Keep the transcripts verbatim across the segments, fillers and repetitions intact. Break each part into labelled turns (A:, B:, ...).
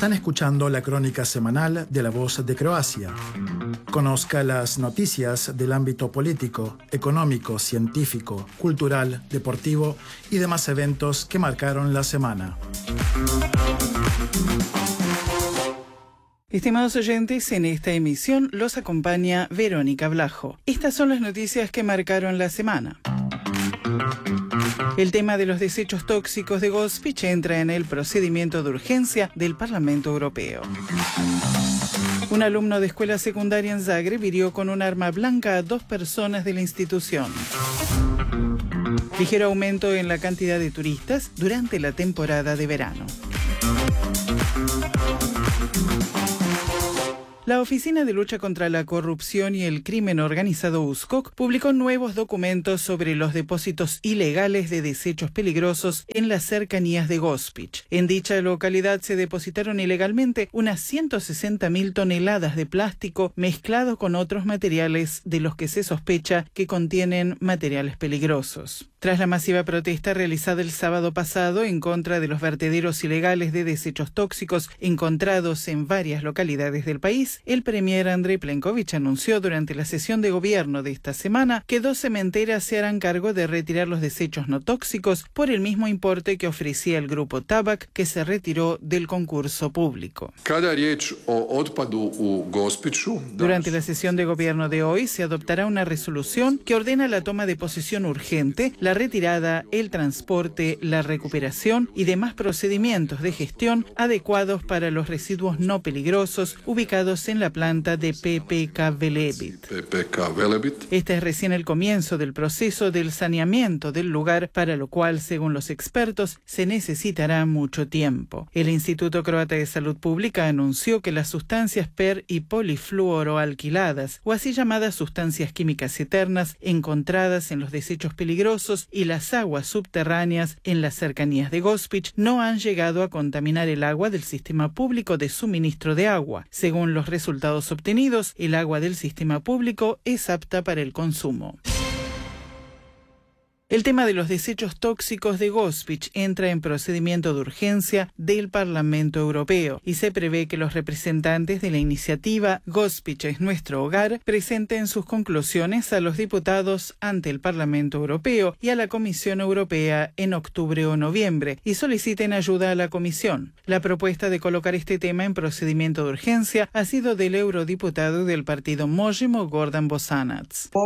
A: Están escuchando la crónica semanal de La Voz de Croacia. Conozca las noticias del ámbito político, económico, científico, cultural, deportivo y demás eventos que marcaron la semana.
B: Estimados oyentes, en esta emisión los acompaña Verónica Blajo. Estas son las noticias que marcaron la semana. El tema de los desechos tóxicos de Gospić entra en el procedimiento de urgencia del Parlamento Europeo. Un alumno de escuela secundaria en Zagreb hirió con un arma blanca a dos personas de la institución. Ligero aumento en la cantidad de turistas durante la temporada de verano. La Oficina de Lucha contra la Corrupción y el Crimen Organizado U S C O C publicó nuevos documentos sobre los depósitos ilegales de desechos peligrosos en las cercanías de Gospić. En dicha localidad se depositaron ilegalmente unas ciento sesenta mil toneladas de plástico mezclado con otros materiales de los que se sospecha que contienen materiales peligrosos. Tras la masiva protesta realizada el sábado pasado en contra de los vertederos ilegales de desechos tóxicos encontrados en varias localidades del país, el premier Andrej Plenković anunció durante la sesión de gobierno de esta semana que dos cementeras se harán cargo de retirar los desechos no tóxicos por el mismo importe que ofrecía el grupo Tabak, que se retiró del concurso público. Durante la sesión de gobierno de hoy se adoptará una resolución que ordena la toma de posesión urgente, la retirada, el transporte, la recuperación y demás procedimientos de gestión adecuados para los residuos no peligrosos ubicados en la planta de P P K Velebit. Este es recién el comienzo del proceso del saneamiento del lugar, para lo cual, según los expertos, se necesitará mucho tiempo. El Instituto Croata de Salud Pública anunció que las sustancias per y polifluoroalquiladas, o así llamadas sustancias químicas eternas, encontradas en los desechos peligrosos y las aguas subterráneas en las cercanías de Gospić, no han llegado a contaminar el agua del sistema público de suministro de agua. Según los resultados obtenidos, el agua del sistema público es apta para el consumo. El tema de los desechos tóxicos de Gospić entra en procedimiento de urgencia del Parlamento Europeo y se prevé que los representantes de la iniciativa Gospić es nuestro hogar presenten sus conclusiones a los diputados ante el Parlamento Europeo y a la Comisión Europea en octubre o noviembre y soliciten ayuda a la Comisión. La propuesta de colocar este tema en procedimiento de urgencia ha sido del eurodiputado del partido Možemo, Gordan Bosanac.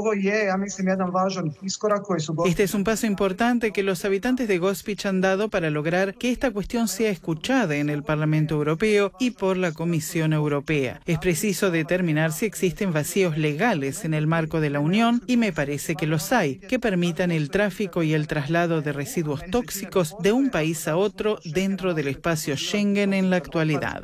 B: Este es un paso importante que los habitantes de Gospić han dado para lograr que esta cuestión sea escuchada en el Parlamento Europeo y por la Comisión Europea. Es preciso determinar si existen vacíos legales en el marco de la Unión, y me parece que los hay, que permitan el tráfico y el traslado de residuos tóxicos de un país a otro dentro del espacio Schengen en la actualidad.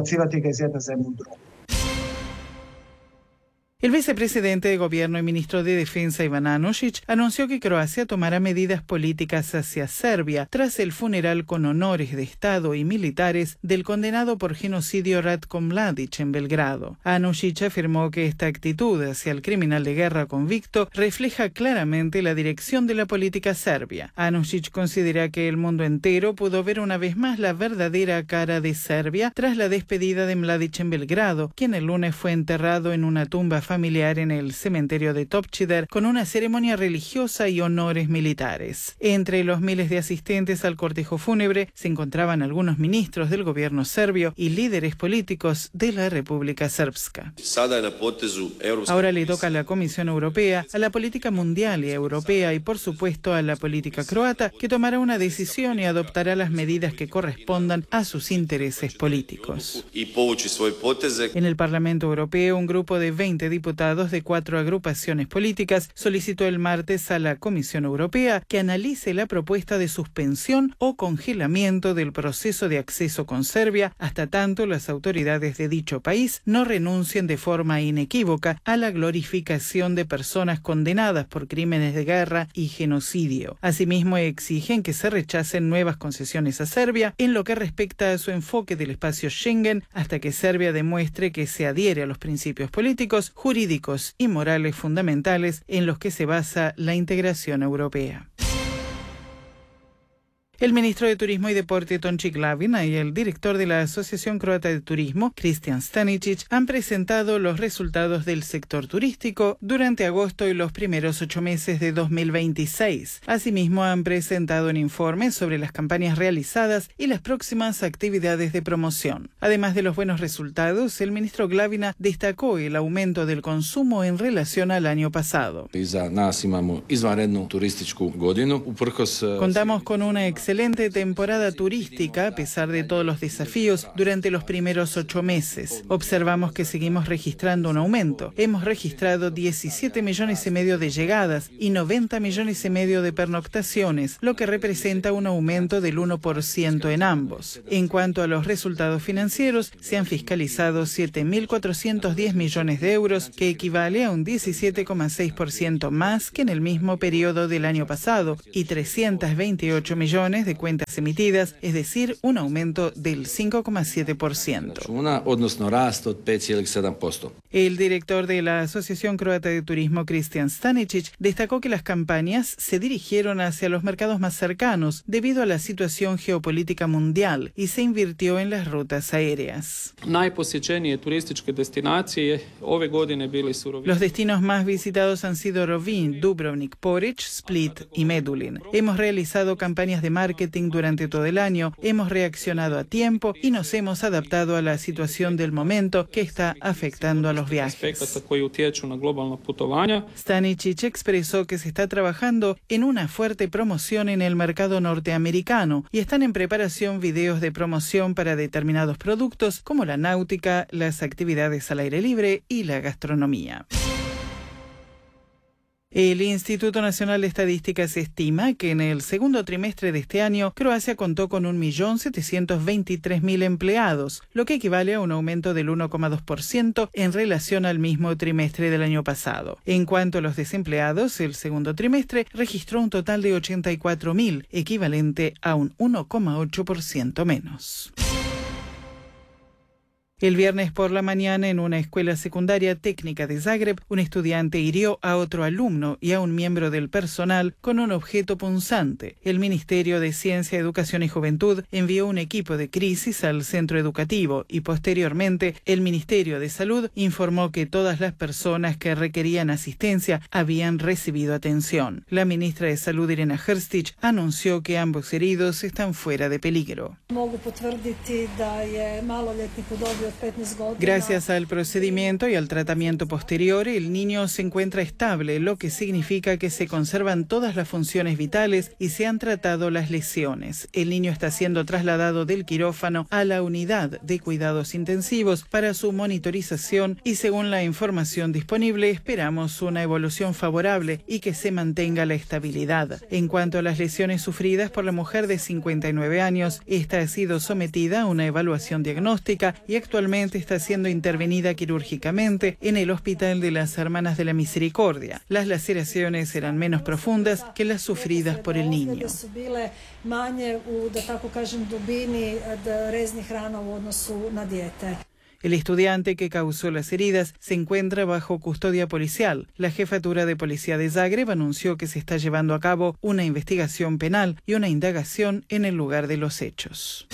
B: El vicepresidente de Gobierno y ministro de Defensa, Ivan Anušić, anunció que Croacia tomará medidas políticas hacia Serbia tras el funeral con honores de Estado y militares del condenado por genocidio Ratko Mladić en Belgrado. Anušić afirmó que esta actitud hacia el criminal de guerra convicto refleja claramente la dirección de la política serbia. Anušić considera que el mundo entero pudo ver una vez más la verdadera cara de Serbia tras la despedida de Mladić en Belgrado, quien el lunes fue enterrado en una tumba familiar familiar en el cementerio de Topčider con una ceremonia religiosa y honores militares. Entre los miles de asistentes al cortejo fúnebre se encontraban algunos ministros del gobierno serbio y líderes políticos de la República Srpska. Ahora le toca a la Comisión Europea, a la política mundial y europea y por supuesto a la política croata, que tomará una decisión y adoptará las medidas que correspondan a sus intereses políticos. En el Parlamento Europeo, un grupo de veinte diputados diputados de cuatro agrupaciones políticas solicitó el martes a la Comisión Europea que analice la propuesta de suspensión o congelamiento del proceso de acceso con Serbia hasta tanto las autoridades de dicho país no renuncien de forma inequívoca a la glorificación de personas condenadas por crímenes de guerra y genocidio. Asimismo, exigen que se rechacen nuevas concesiones a Serbia en lo que respecta a su enfoque del espacio Schengen hasta que Serbia demuestre que se adhiere a los principios políticos, jurídicos y morales fundamentales en los que se basa la integración europea. El ministro de Turismo y Deporte Tonči Glavina y el director de la Asociación Croata de Turismo, Kristijan Stanisic, han presentado los resultados del sector turístico durante agosto y los primeros ocho meses de dos mil veintiséis. Asimismo, han presentado un informe sobre las campañas realizadas y las próximas actividades de promoción. Además de los buenos resultados, el ministro Glavina destacó el aumento del consumo en relación al año pasado. Contamos con una excelente temporada turística a pesar de todos los desafíos durante los primeros ocho meses. Observamos que seguimos registrando un aumento. Hemos registrado diecisiete millones y medio de llegadas y noventa millones y medio de pernoctaciones, lo que representa un aumento del uno por ciento en ambos. En cuanto a los resultados financieros, se han fiscalizado siete mil cuatrocientos diez millones de euros, que equivale a un diecisiete coma seis por ciento más que en el mismo periodo del año pasado, y trescientos veintiocho millones de cuentas emitidas, es decir, un aumento del cinco coma siete por ciento. El director de la Asociación Croata de Turismo, Kristijan Stanisic, destacó que las campañas se dirigieron hacia los mercados más cercanos debido a la situación geopolítica mundial y se invirtió en las rutas aéreas. Los destinos más visitados han sido Rovinj, Dubrovnik, Poreč, Split y Medulin. Hemos realizado campañas de marketing durante todo el año, hemos reaccionado a tiempo y nos hemos adaptado a la situación del momento que está afectando a los viajes. Stanisic expresó que se está trabajando en una fuerte promoción en el mercado norteamericano y están en preparación videos de promoción para determinados productos como la náutica, las actividades al aire libre y la gastronomía. El Instituto Nacional de Estadísticas estima que en el segundo trimestre de este año, Croacia contó con un millón setecientos veintitrés mil empleados, lo que equivale a un aumento del uno coma dos por ciento en relación al mismo trimestre del año pasado. En cuanto a los desempleados, el segundo trimestre registró un total de ochenta y cuatro mil, equivalente a un uno coma ocho por ciento menos. El viernes por la mañana, en una escuela secundaria técnica de Zagreb, un estudiante hirió a otro alumno y a un miembro del personal con un objeto punzante. El Ministerio de Ciencia, Educación y Juventud envió un equipo de crisis al centro educativo y posteriormente el Ministerio de Salud informó que todas las personas que requerían asistencia habían recibido atención. La ministra de Salud, Irena Hrstić, anunció que ambos heridos están fuera de peligro. Gracias al procedimiento y al tratamiento posterior, el niño se encuentra estable, lo que significa que se conservan todas las funciones vitales y se han tratado las lesiones. El niño está siendo trasladado del quirófano a la unidad de cuidados intensivos para su monitorización y, según la información disponible, esperamos una evolución favorable y que se mantenga la estabilidad. En cuanto a las lesiones sufridas por la mujer de cincuenta y nueve años, esta ha sido sometida a una evaluación diagnóstica y actualmente está siendo intervenida quirúrgicamente en el Hospital de las Hermanas de la Misericordia. Las laceraciones eran menos profundas que las sufridas por el niño. El estudiante que causó las heridas se encuentra bajo custodia policial. La jefatura de policía de Zagreb anunció que se está llevando a cabo una investigación penal y una indagación en el lugar de los hechos.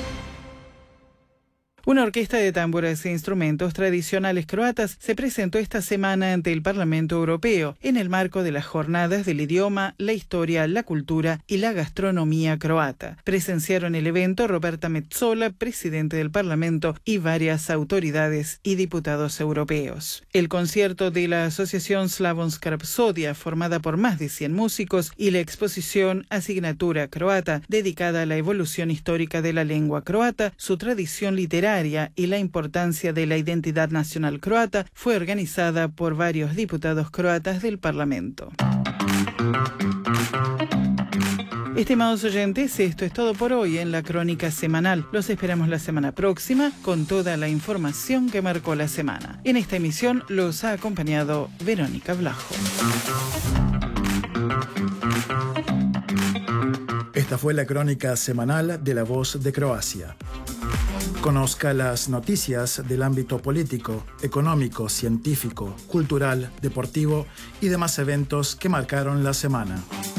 B: Una orquesta de tambores e instrumentos tradicionales croatas se presentó esta semana ante el Parlamento Europeo en el marco de las jornadas del idioma, la historia, la cultura y la gastronomía croata. Presenciaron el evento Roberta Metsola, presidente del Parlamento, y varias autoridades y diputados europeos. El concierto de la Asociación Slavonska Rapsodia, formada por más de cien músicos, y la exposición Asignatura Croata, dedicada a la evolución histórica de la lengua croata, su tradición literaria y la importancia de la identidad nacional croata, fue organizada por varios diputados croatas del Parlamento. Estimados oyentes, esto es todo por hoy en la Crónica Semanal. Los esperamos la semana próxima con toda la información que marcó la semana. En esta emisión los ha acompañado Verónica Blajo.
A: Esta fue la Crónica Semanal de La Voz de Croacia. Conozca las noticias del ámbito político, económico, científico, cultural, deportivo y demás eventos que marcaron la semana.